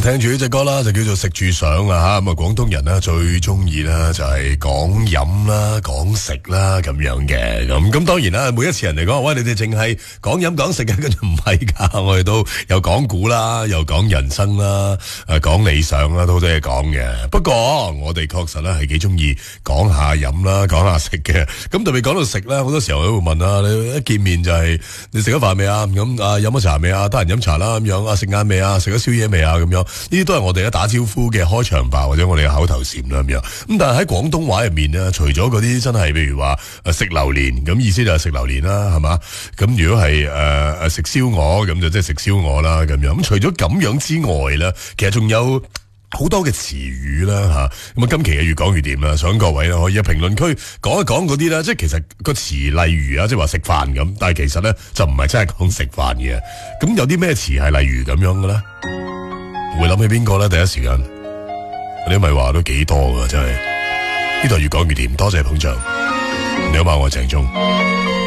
聽住呢隻歌啦，就叫做食住上啊吓，咁啊廣東人咧最中意啦就係講飲啦、講食啦咁樣嘅，咁當然啦，每一次人嚟講，喂，你哋淨係講飲講食嘅，跟住唔係噶，我哋都有講古啦，又講人生啦，講理想啦，都好多嘢講嘅。不過我哋確實咧係幾中意講下飲啦，講下食嘅。咁特別講到食咧，好多時候都會問啊，你一見面就係你食咗飯未啊？咁啊飲咗茶未啊？得閒飲茶啦咁樣啊，食晏未啊？食咗宵夜未啊？咁樣。呢啲都係我哋一打招呼嘅開場白或者我哋嘅口頭禪啦咁樣。咁但係喺廣東話入面咧，除咗嗰啲真係譬如話食榴蓮，咁意思就係食榴蓮啦，係嘛？咁如果係食燒鵝，咁就即係食燒鵝啦咁樣。咁除咗咁樣之外咧，其實仲有好多嘅詞語啦吓。咁啊，今期嘅越講越掂啦，想各位咧可以喺評論區講一講嗰啲啦。即係其實個詞例如啊，即係話食飯咁，但係其實咧就唔係真係講食飯嘅。咁有啲咩詞係例如咁樣嘅咧？會諗起邊個咧？第一時間，你咪話都幾多噶，真係呢度越講越掂。多謝捧場，你好嘛，我係鄭中。